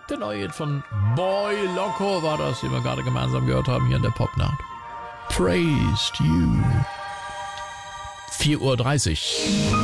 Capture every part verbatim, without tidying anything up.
Der neue Hit von Boy Loco war das, den wir gerade gemeinsam gehört haben hier in der Popnacht. Praised You. vier Uhr dreißig.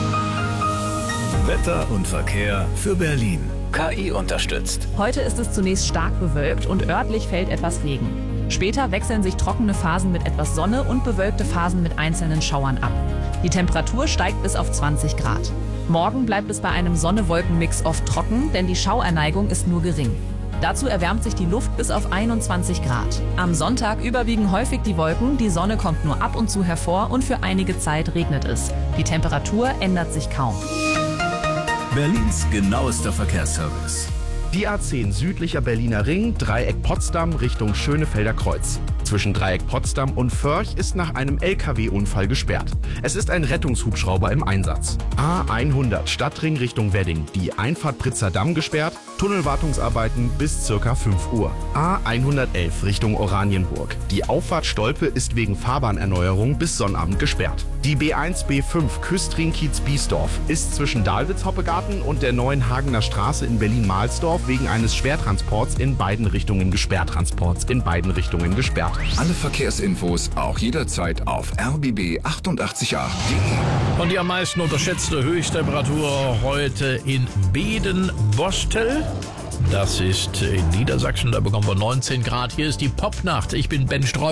Wetter und Verkehr für Berlin. K I unterstützt. Heute ist es zunächst stark bewölkt und örtlich fällt etwas Regen. Später wechseln sich trockene Phasen mit etwas Sonne und bewölkte Phasen mit einzelnen Schauern ab. Die Temperatur steigt bis auf zwanzig Grad. Morgen bleibt es bei einem Sonne-Wolken-Mix oft trocken, denn die Schauerneigung ist nur gering. Dazu erwärmt sich die Luft bis auf einundzwanzig Grad. Am Sonntag überwiegen häufig die Wolken, die Sonne kommt nur ab und zu hervor und für einige Zeit regnet es. Die Temperatur ändert sich kaum. Berlins genauester Verkehrsservice. Die A zehn südlicher Berliner Ring, Dreieck Potsdam Richtung Schönefelder Kreuz. Zwischen Dreieck Potsdam und Förch ist nach einem L K W-Unfall gesperrt. Es ist ein Rettungshubschrauber im Einsatz. A hundert Stadtring Richtung Wedding, die Einfahrt Pritzer Damm gesperrt, Tunnelwartungsarbeiten bis ca. fünf Uhr. A hundertelf Richtung Oranienburg. Die Auffahrt Stolpe ist wegen Fahrbahnerneuerung bis Sonnabend gesperrt. Die B eins B fünf Küstring-Kiez-Biesdorf ist zwischen Dahlwitz-Hoppegarten und der neuen Hagener Straße in Berlin-Mahlsdorf wegen eines Schwertransports in beiden Richtungen gesperrt. Transports in beiden Richtungen gesperrt. Alle Verkehrsinfos auch jederzeit auf r b b achtundachtzig Komma acht punkt de. Und die am meisten unterschätzte Höchsttemperatur heute in Beden-Bostel. Das ist in Niedersachsen, da bekommen wir neunzehn Grad. Hier ist die Popnacht. Ich bin Ben Streu.